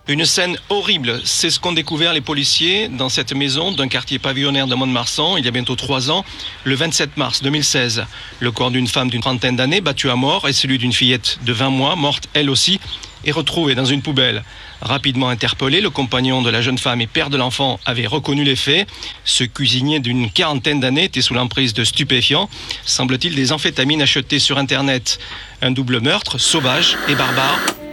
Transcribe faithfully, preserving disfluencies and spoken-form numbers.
Une scène horrible, c'est ce qu'ont découvert les policiers dans cette maison d'un quartier pavillonnaire de Mont-de-Marsan il y a bientôt trois ans, le vingt-sept mars deux mille seize. Le corps d'une femme d'une trentaine d'années battue à mort et celui d'une fillette de vingt mois, morte elle aussi, est retrouvé dans une poubelle. Rapidement interpellé, le compagnon de la jeune femme et père de l'enfant avait reconnu les faits. Ce cuisinier d'une quarantaine d'années était sous l'emprise de stupéfiants, semble-t-il des amphétamines achetées sur Internet. Un double meurtre, sauvage et barbare.